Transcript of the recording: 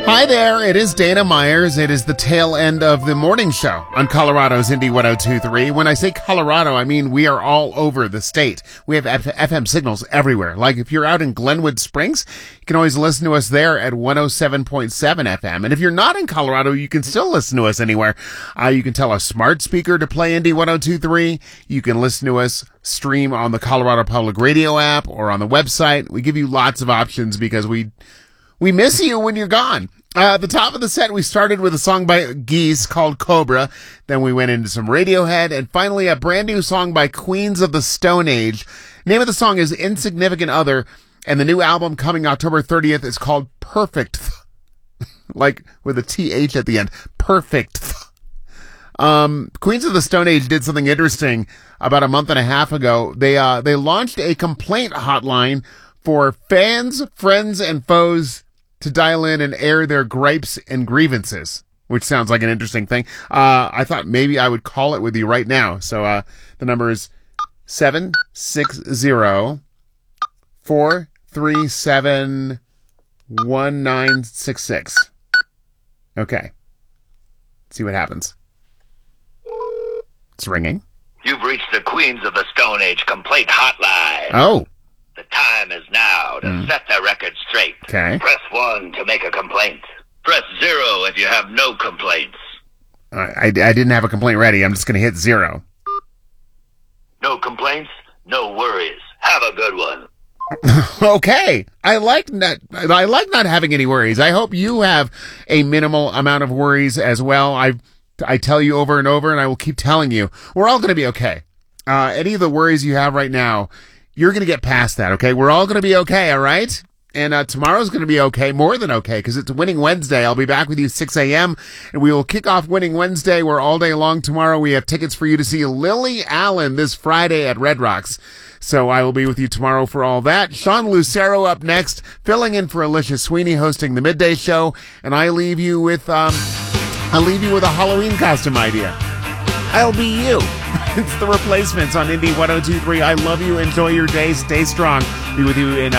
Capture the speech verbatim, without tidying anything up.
Hi there, it is Dana Myers. It is the tail end of the morning show on Colorado's Indie one oh two point three. When I say Colorado, I mean we are all over the state. We have F- FM signals everywhere. Like if you're out in Glenwood Springs, you can always listen to us there at one oh seven point seven F M. And if you're not in Colorado, you can still listen to us anywhere. Uh, you can tell a smart speaker to play Indie one oh two point three. You can listen to us stream on the Colorado Public Radio app or on the website. We give you lots of options because we we miss you when you're gone. Uh, at the top of the set, we started with a song by Geese called Cobra. Then we went into some Radiohead, and finally a brand new song by Queens of the Stone Age. Name of the song is Insignificant Other, and the new album coming October thirtieth is called Perfect. Like with a T H at the end. Perfect. Um, Queens of the Stone Age did something interesting about a month and a half ago. They, uh, they launched a complaint hotline for fans, friends, and foes to dial in and air their gripes and grievances, which sounds like an interesting thing. Uh, I thought maybe I would call it with you right now. So, uh, the number is seven six zero, four three seven, one nine six six. Okay. Let's see what happens. It's ringing. You've reached the Queens of the Stone Age complaint hotline. Oh. The time is now to mm. set the record straight. Okay. Press one to make a complaint. Press zero if you have no complaints. Uh, I, I didn't have a complaint ready. I'm just going to hit zero. No complaints? No worries. Have a good one. Okay. I like not, I like not having any worries. I hope you have a minimal amount of worries as well. I I tell you over and over, and I will keep telling you, we're all going to be okay. Uh, any of the worries you have right now, you're going to get past that, okay? We're all going to be okay, all right? And uh, tomorrow's going to be okay, more than okay, because it's Winning Wednesday. I'll be back with you six a.m., and we will kick off Winning Wednesday. We're all day long tomorrow. We have tickets for you to see Lily Allen this Friday at Red Rocks. So I will be with you tomorrow for all that. Sean Lucero up next, filling in for Alicia Sweeney, hosting the midday show. And I leave you with, um, I'll leave you with a Halloween costume idea. I'll be you. It's The Replacements on Indie one oh two point three. I love you. Enjoy your day. Stay strong. Be with you in uh,